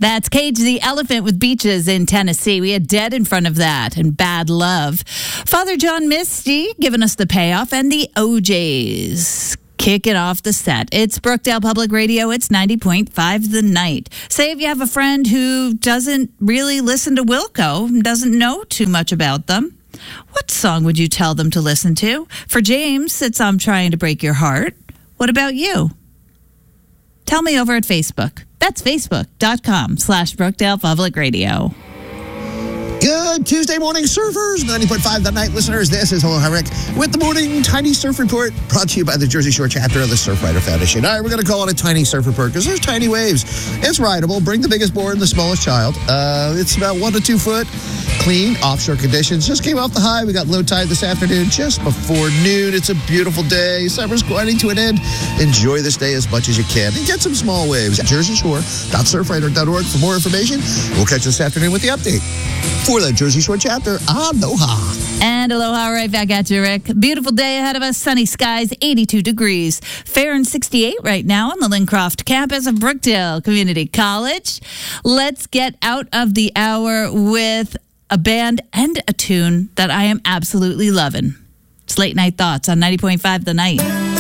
That's Cage the Elephant with Beaches in Tennessee. We had Dead in front of that and Bad Love. Father John Misty giving us the payoff and the OJs kicking off the set. It's Brookdale Public Radio. It's 90.5 The Night. Say if you have a friend who doesn't really listen to Wilco, doesn't know too much about them, what song would you tell them to listen to? For James, it's I'm Trying to Break Your Heart. What about you? Tell me over at Facebook. That's facebook.com/Brookdale Public Radio. Good Tuesday morning, surfers, 90.5 The Night listeners. This is Aloha Rick with the Morning Tiny Surf Report, brought to you by the Jersey Shore chapter of the Surfrider Foundation. All right, we're going to call it a tiny surf report because there's tiny waves. It's rideable. Bring the biggest board and the smallest child. It's about 1 to 2 foot. Clean, offshore conditions. Just came off the high. We got low tide this afternoon, just before noon. It's a beautiful day. Summer's grinding to an end. Enjoy this day as much as you can and get some small waves. JerseyShore.surfrider.org for more information. We'll catch you this afternoon with the update for the Jersey Shore chapter. Aloha. And aloha right back at you, Rick. Beautiful day ahead of us. Sunny skies, 82 degrees. Fair and 68 right now on the Lincroft campus of Brookdale Community College. Let's get out of the hour with a band and a tune that I am absolutely loving. It's Late Night Thoughts on 90.5 The Night.